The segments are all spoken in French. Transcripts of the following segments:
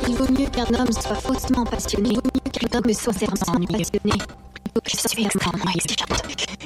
Il vaut mieux qu'un homme soit faussement passionné. Il vaut mieux qu'un homme soit sincèrement passionné. Je suis extrêmement exigeante.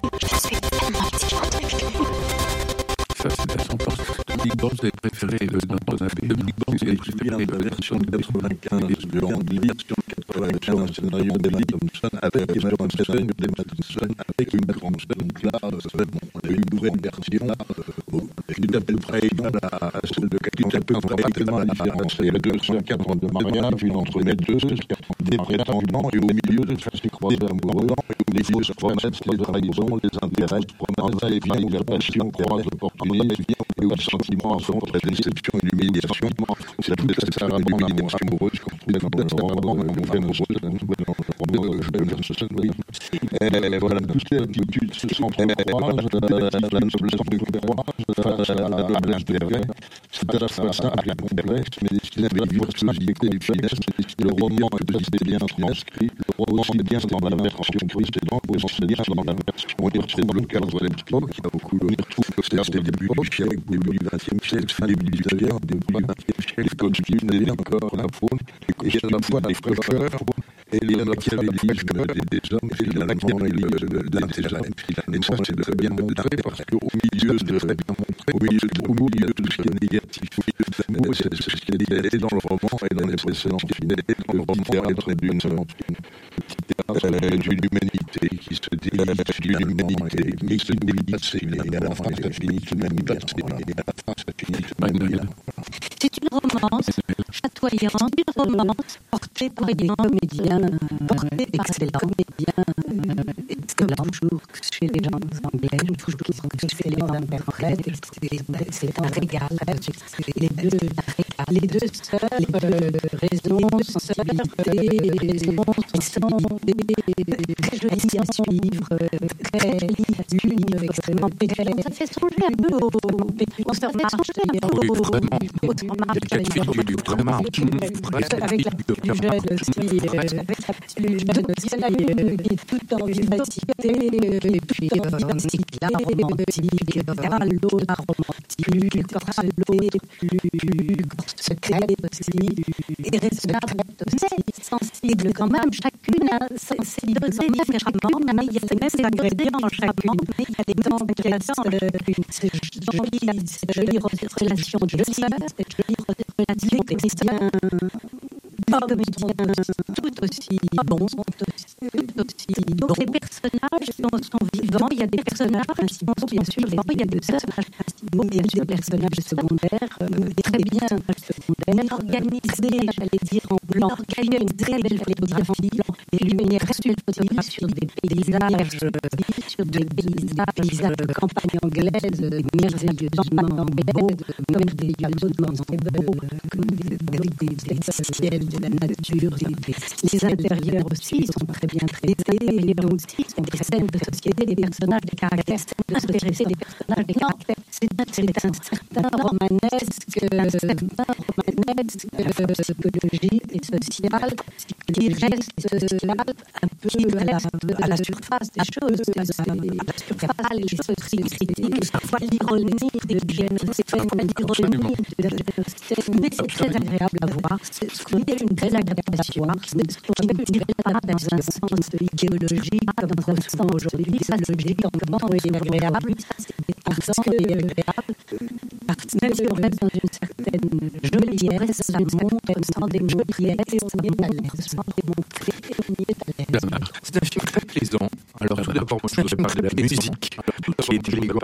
Ça, c'est la sentence. Big Boss est préféré de notre abbé. Big Boss est préféré de la version 95 de l'anglais, version 95 scénario d'Emma Thompson, avec Emma Thompson, avec une grande. Donc là, on a eu une nouvelle version, tout à peu près égale à celle de tout à peu près égale à la différence. Il y a 204 de mariage, une entre les deux, des prétendants, et au milieu de ces croisés amoureux, les fausses promesses, les trahisons, les intérêts, promesses, les vieilles, la passion croise l'opportunisme, et le sentiment entre la déception et l'humiliation. C'est tout à fait vraiment l'amour amoureuse qu'on trouve dans le fait amoureuse. Voilà, toutes les attitudes se sentent croisent, la noblesse de courage face à l'intérêt. C'est à la fois simple et complexe, mais destiné avec virtuosité et finesse. Le roman est bien transcrit, le roman est bien dans la version précédente, le roman est bien dans la version précédente, car Zelensky, qui a beaucoup donné, trouve que c'était le début du siècle, début du XXe siècle, fin début du XIXe, début du XXe siècle, les costumes, et encore la faune, et à la fois des fraîcheurs, et les matérialismes des hommes, et finalement, des hommes. Et ça, c'est très bien montré, parce qu'au milieu de tout ce qui est négatif, c'est ce qui est dans le roman et dans les précédents films. Dans le roman, est d'une humanité qui se délite, d'une humanité qui se délite, et à la fin, ça finit tout de même bien. C'est une romance chatoyante, une romance portée par des comédiens, excellents, toujours chez les gens anglais, toujours chez les interprètes, c'est un régal. Les deux seules raisons, sensibilité, raisons qui sont très jolies à suivre, très l'une extrêmement belle. Ça fait songer un peu au avec la plus jeune aussi, qui est tout en vivacité, et puis l'autre romantique, corsetée, plus secrète aussi, et raisonnable aussi, sensible quand même, chacune a ses dosés différemment, mais il y a les mêmes ingrédients dans chacune. Donc il y a cette jolie relation de sœurs, cette jolie relation comédiens, tout aussi bons. Donc les personnages sont vivants. Il y a des personnages principaux, bien sûr, il y a des personnages principaux, mais il y a des personnages secondaires, très bien organisés, j'allais dire, en blanc. Il y a une très belle photographie, des lumières subtiles sur des paysages de campagne anglaise, merveilleusement beaux, essentiels de la nature. Les intérieurs aussi sont très bien traités, mais là aussi sont des scènes de société, des personnages, des caractères, intéressés des personnages, des caractères. C'est un certain romanesque psychologique et social qui reste un peu à la surface des choses, à la surface des choses critiques. Parfois l'ironie devienne l'ironie de la scène, mais c'est très agréable à voir. C'est une belle agréation, on ne dirait pas dans un sens idéologique comme on le sent aujourd'hui. Ça, logiquement, est agréable, parce que même si on reste dans une certaine joliesse, ça montre sans démontrer, sans démontrer, on y est à l'aise. C'est un film très plaisant. Alors tout d'abord, moi je voudrais parler de la musique, qui est